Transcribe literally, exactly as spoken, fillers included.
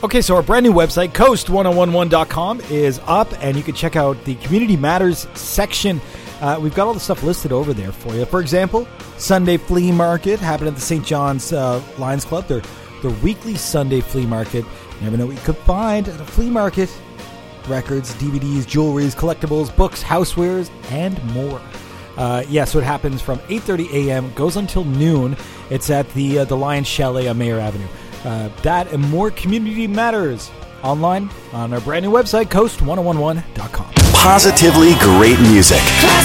Okay, so our brand new website, coast ten eleven dot com, is up, and you can check out the Community Matters section. Uh, we've got all the stuff listed over there for you. For example, Sunday Flea Market happened at the Saint John's uh, Lions Club. Their, their weekly Sunday flea market. You never know what you could find at a flea market. Records, D V Ds, jewelries, collectibles, books, housewares, and more. Uh, yeah, so it happens from eight thirty a.m., goes until noon. It's at the uh, the Lions Chalet on Mayor Avenue. Uh, that and more Community Matters online on our brand new website, coast ten eleven dot com. Positively great music.